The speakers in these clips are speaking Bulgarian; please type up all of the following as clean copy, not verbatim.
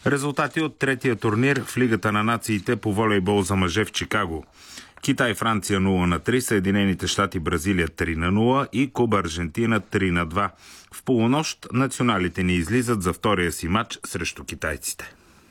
Резултати от третия турнир в Лигата на нациите по волейбол за мъже в Чикаго. Китай, Франция 0-3, Съединените щати, Бразилия 3-0 и Куба, Аржентина 3-2. В полунощ националите ни излизат за втория си матч срещу китайците.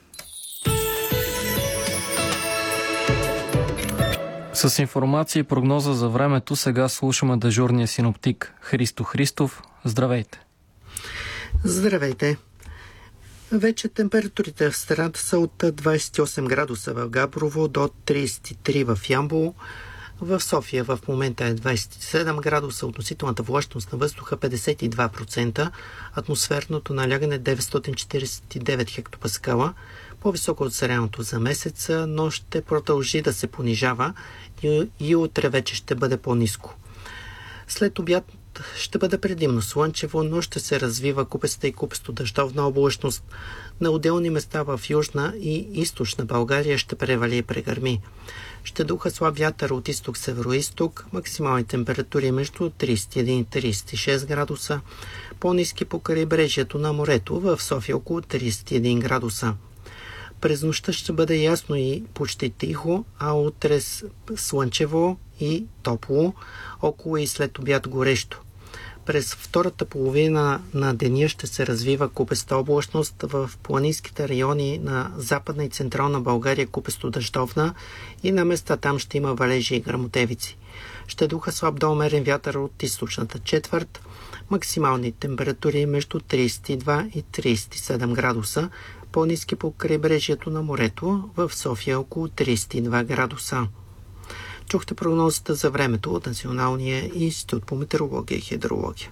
С информация и прогноза за времето сега слушаме дежурния синоптик Христо Христов. Здравейте! Здравейте! Вече температурите в страната са от 28 градуса в Габрово до 33 в Ямбол. В София в момента е 27 градуса, относителната влажност на въздуха 52%, атмосферното налягане 949 хектопаскала, по-високо от средното за месеца, но ще продължи да се понижава и утре вече ще бъде по-ниско. След обяд ще бъде предимно слънчево, но ще се развива купеста и купесто дъждовна облачност. На отделни места в Южна и Източна България ще превали и прегърми. Ще духа слаб вятър от изток-североизток, максимални температури между 31 и 36 градуса, по-ниски по крайбрежието на морето, в София около 31 градуса. През нощта ще бъде ясно и почти тихо, а утре слънчево и топло, около и след обяд горещо. През втората половина на деня ще се развива купеста облачност в планинските райони на Западна и Централна България, купесто дъждовна, и на места там ще има валежи и гръмотевици. Ще духа слаб до умерен вятър от източната четвърт, максимални температури между 32 и 37 градуса, по-ниски по крайбрежието на морето, в София около 32 градуса. Чухте прогнозата за времето от Националния институт по метеорология и хидрология.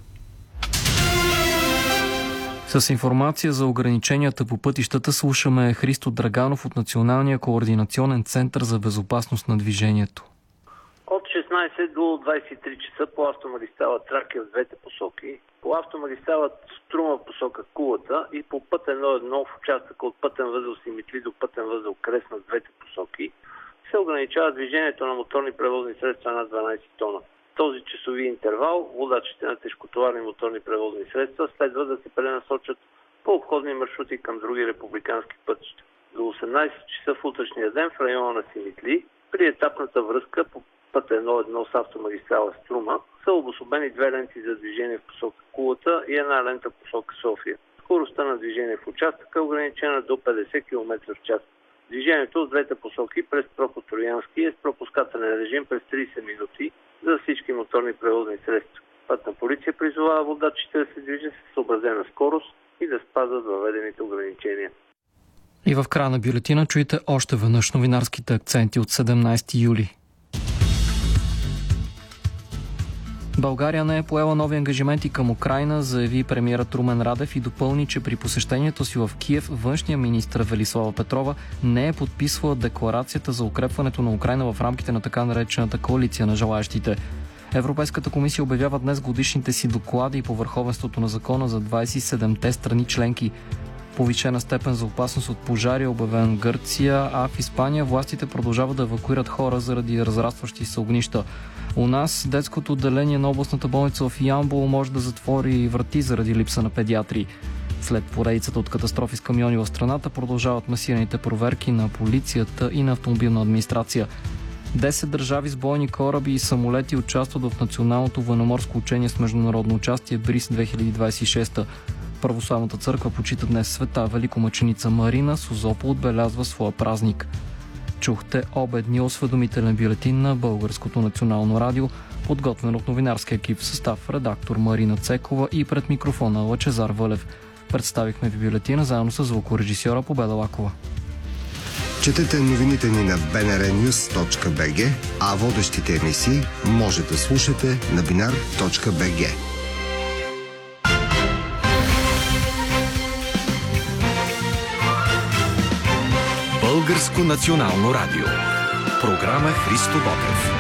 С информация за ограниченията по пътищата слушаме Христо Драганов от Националния координационен център за безопасност на движението. От 16 до 23 часа по автомагистрала Тракия в двете посоки, по автомагистрала Струма в посока Кулата и по път 1-1 в участъка от пътен възел Симитли до пътен възел Кресна в двете посоки се ограничава движението на моторни превозни средства над 12 тона. В този часови интервал водачите на тежкотоварни моторни превозни средства следва да се пренасочат по обходни маршрути към други републикански пътища. До 18 часа в утрешния ден в района на Симитли при етапната връзка по път 1-1 с автомагистрала Струма са обособени две ленти за движение в посока Кулата и една лента в посока София. Скоростта на движение в участъка е ограничена до 50 км в час. Движението от двете посоки през проход Троянски е с пропускателен режим през 30 минути за всички моторни превозни средства. Пътна полиция призовава водачите да се движат с съобразена скорост и да спазват въведените ограничения. И в края на бюлетина чуйте още веднъж новинарските акценти от 17 юли. България не е поела нови ангажименти към Украйна, заяви премиерът Румен Радев и допълни, че при посещението си в Киев външния министър Велислава Петрова не е подписвала декларацията за укрепването на Украйна в рамките на така наречената коалиция на желаещите. Европейската комисия обявява днес годишните си доклади по върховенството на закона за 27-те страни членки. Повишена степен за опасност от пожари е обявен в Гърция, а в Испания властите продължават да евакуират хора заради разрастващи се огнища. У нас детското отделение на областната болница в Ямбол може да затвори врати заради липса на педиатри. След поредицата от катастрофи с камиони в страната продължават масираните проверки на полицията и на автомобилна администрация. 10 държави с бойни кораби и самолети участват в националното военноморско учение с международно участие БРИС 2026. Православната църква почита днес света великомъченица Марина. Созопол отбелязва своя празник. Чухте обедния осведомителен бюлетин на Българското национално радио, подготвен от новинарския екип в състав редактор Марина Цекова и пред микрофона Лъчезар Вълев. Представихме ви бюлетина заедно с звукорежисьора Победа Лакова. Четете новините ни на bnrnews.bg, а водещите емисии може да слушате на binar.bg. Българско национално радио. Програма Христо Ботев.